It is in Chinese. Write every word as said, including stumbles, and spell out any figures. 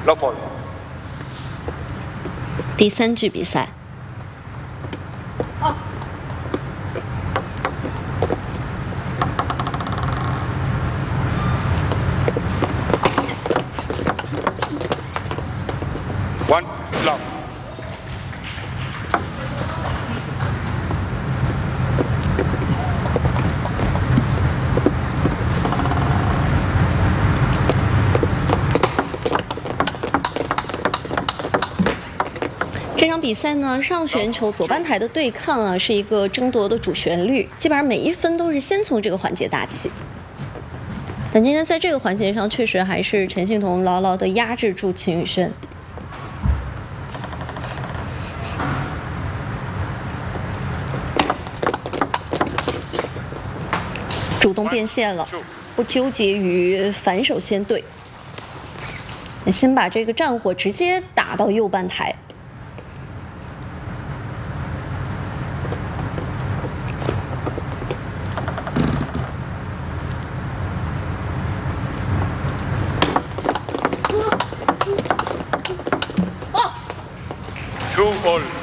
Love all。 第三局比赛。 One love。 这场比赛呢，上旋球左半台的对抗啊，是一个争夺的主旋律，基本上每一分都是先从这个环节打起。但今天在这个环节上，确实还是陈幸同牢牢地压制住秦宇轩。主动变现了，不纠结于反手先对，先把这个战火直接打到右半台。 Two all。